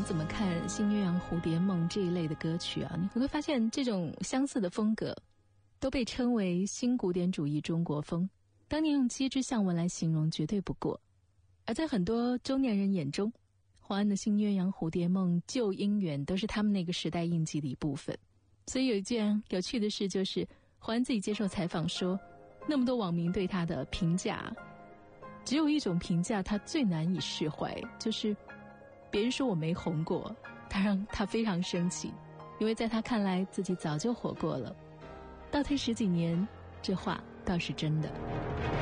们怎么看《新鸳鸯蝴蝶梦》这一类的歌曲啊，你会发现这种相似的风格都被称为新古典主义中国风，当年用机智向文来形容绝对不过。而在很多中年人眼中，黄安的《新鸳鸯蝴蝶梦》旧姻缘都是他们那个时代印记的一部分。所以有一件有趣的事，就是黄安自己接受采访说，那么多网民对他的评价，只有一种评价他最难以释怀，就是别人说我没红过，他让他非常生气，因为在他看来自己早就火过了。倒退10几年，这话倒是真的。